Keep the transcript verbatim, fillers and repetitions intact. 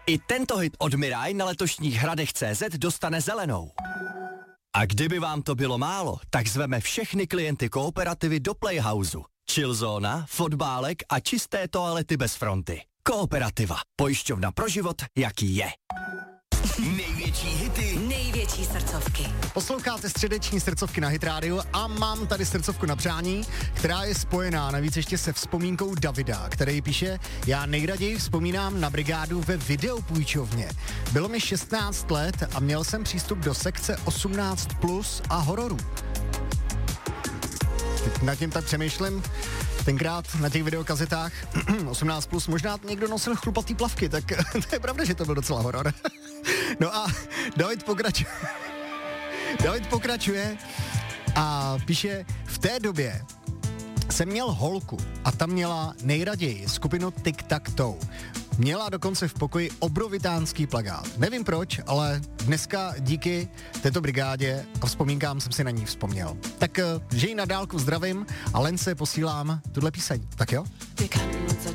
I tento hit od Mirai na letošních hradech tečka cé zet dostane zelenou. A kdyby vám to bylo málo, tak zveme všechny klienty Kooperativy do Playhouseu. Chillzóna, fotbálek a čisté toalety bez fronty. Kooperativa. Pojišťovna pro život, jaký je. Největší hity, největší srdcovky. Posloucháte středeční srdcovky na Hit Radio a mám tady srdcovku na přání, která je spojená navíc ještě se vzpomínkou Davida, který píše: já nejraději vzpomínám na brigádu ve videopůjčovně. Bylo mi šestnáct let a měl jsem přístup do sekce osmnáct plus a hororů. Teď nad tím tak přemýšlím, tenkrát na těch videokazetách osmnáct plus možná někdo nosil chlupatý plavky, tak to je pravda, že to byl docela horor. No a David pokračuje. David pokračuje a píše: v té době jsem měl holku a ta měla nejraději skupinu Tic Tac Toe. Měla dokonce v pokoji obrovitánský plakát. Nevím proč, ale dneska díky této brigádě a vzpomínkám jsem si na ní vzpomněl. Tak že ji na dálku zdravím a Lence posílám tuhle píseň. Tak jo? Wir kannten uns seit